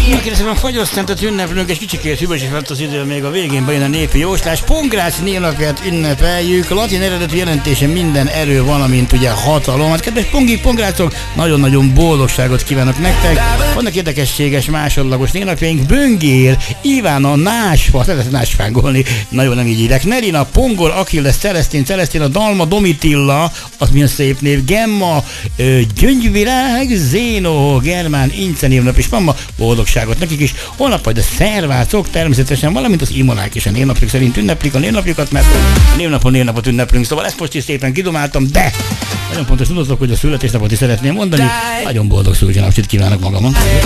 Kérdezem, a fagyasztentet ünneplünk, és kicsikét hűbös lett az idő, még a végén bejön a népi jóslás. Pongrácz névnapját ünnepeljük. A latin eredetű jelentése minden erő, valamint ugye hatalom. Hát kedves pongrácok, nagyon-nagyon boldogságot kívánok nektek. Vannak érdekességes másodlagos névnapjaink. Böngér, Iván a Násfa, szeretett násfángolni, nagyon nem így írják. Nelina, Pongor, Achilles, Celesztin, a Dalma, Domitilla, az milyen szép név, Gemma, Gyöngyvirág, Zéno, Germán, Ince névnap, és van ma boldogságot nekik is. Holnap majd a szervácok természetesen, valamint az imonák is a névnapjuk szerint ünneplik a névnapjukat, mert a névnapot ünneplünk, szóval ezt most is szépen kidomáltam, de nagyon pontos tudatok, hogy a születésnapot is szeretném mondani. Nagyon boldog születésnapot kívánok magamon.